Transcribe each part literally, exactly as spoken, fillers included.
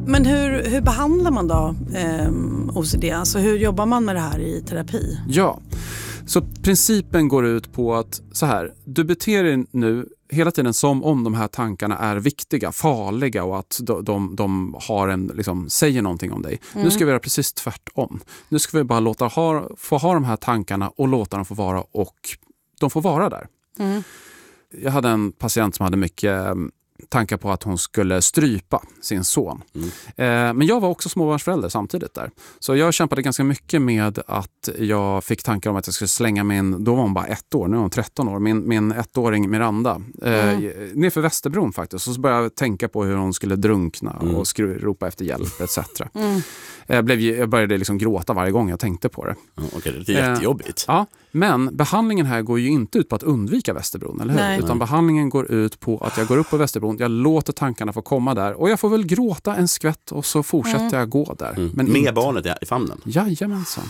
Men hur, hur behandlar man då eh, O C D? Alltså hur jobbar man med det här i terapi? Ja, så principen går ut på att så här, du beter dig nu hela tiden som om de här tankarna är viktiga, farliga och att de, de, de har en, liksom, säger någonting om dig. Mm. Nu ska vi göra precis tvärtom. Nu ska vi bara låta ha, få ha de här tankarna och låta dem få vara, och de får vara där. Mm. Jag hade en patient som hade mycket tankar på att hon skulle strypa sin son. Mm. Eh, men jag var också småbarnsförälder samtidigt där. Så jag kämpade ganska mycket med att jag fick tankar om att jag skulle slänga min, då var hon bara ett år, nu är hon tretton år, min, min ettåring Miranda eh, mm. nerför Västerbron faktiskt. Och så började jag tänka på hur hon skulle drunkna mm. och skru, ropa efter hjälp et cetera. Mm. Jag, blev, jag började liksom gråta varje gång jag tänkte på det. Mm, Okej, okay, det är jättejobbigt. Eh, ja, men behandlingen här går ju inte ut på att undvika Västerbron, eller hur? Nej. Utan behandlingen går ut på att jag går upp på Västerbron, jag låter tankarna få komma där och jag får väl gråta en skvätt och så fortsätter mm. jag gå där. Mm. Men med inte... barnet i famnen? Jajamensan.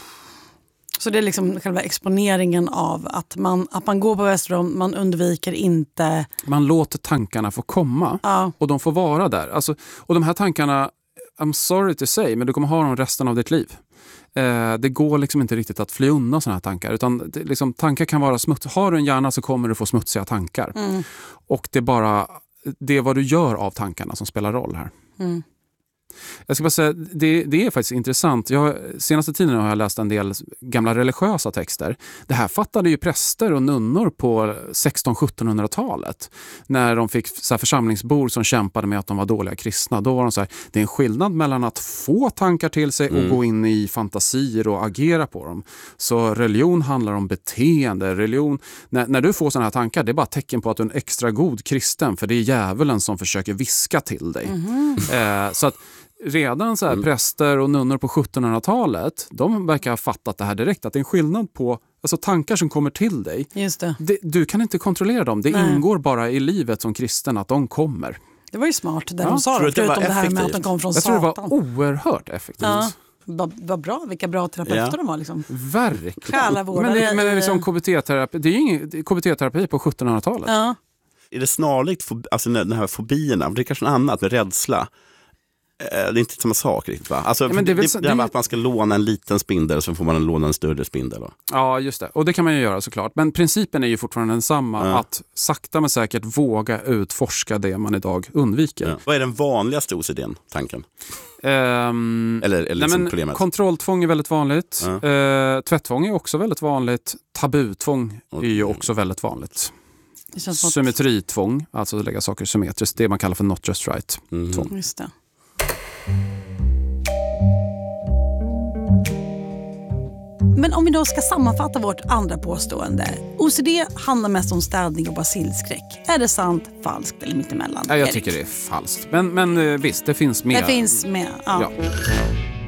Så det är liksom själva exponeringen av att man, att man går på Västerbron, man undviker inte... Man låter tankarna få komma ja. Och de får vara där. Alltså, och de här tankarna, I'm sorry to say, men du kommer ha dem resten av ditt liv. Eh, det går liksom inte riktigt att fly undan sådana här tankar, utan det, liksom, tankar kan vara smutsiga. Har du en hjärna så kommer du få smutsiga tankar. Mm. Och det är bara det är vad du gör av tankarna som spelar roll här. Mm. Jag ska bara säga, det, det är faktiskt intressant. Jag, senaste tiden har jag läst en del gamla religiösa texter. Det här fattade ju präster och nunnor på sexton-sjuttonhundratalet. När de fick så här församlingsbor som kämpade med att de var dåliga kristna. Då var de så här, det är en skillnad mellan att få tankar till sig och mm. gå in i fantasier och agera på dem. Så religion handlar om beteende. Religion, när, när du får sådana här tankar, det är bara ett tecken på att du är en extra god kristen. För det är djävulen som försöker viska till dig. Mm. Eh, så att redan så här mm. präster och nunnor på sjuttonhundratalet, de verkar ha fattat det här direkt, att det är en skillnad på alltså tankar som kommer till dig. Just det. Det, du kan inte kontrollera dem. Det Nej. Ingår bara i livet som kristen att de kommer. Det var ju smart det ja. De sa, förutom det, det här med att de kom från Jag Satan. Jag tror det var oerhört effektivt. Ja. Vad va bra, vilka bra terapeuter ja. De var liksom. Verkligen. Men det, men det är liksom K B T-terapi, det är ju ingen K B T-terapi på sjuttonhundratalet. Ja. Är det snarlikt, alltså den här fobierna, det är kanske något annat med rädsla. Det är inte samma sak riktigt, va? Alltså, ja, men det, det, det, det är att man ska låna en liten spindel så får man låna en större spindel. Va? Ja, just det. Och det kan man ju göra såklart. Men principen är ju fortfarande densamma. Ja. Att sakta men säkert våga utforska det man idag undviker. Ja. Vad är den vanligaste O C D-tanken? Um, eller eller nej, liksom problemet? Kontrolltvång är väldigt vanligt. Ja. Uh, tvätttvång är också väldigt vanligt. Tabutvång är ju också väldigt vanligt. Symmetritvång, alltså att lägga saker symmetriskt. Det man kallar för not just right. Mm. Tvång. Just det. Men om vi då ska sammanfatta vårt andra påstående. O C D handlar mest om städning och basilskräck. Är det sant, falskt eller mittemellan? Ja, jag Erik? tycker det är falskt. Men, men visst, det finns mer. Det finns mer, ja. ja.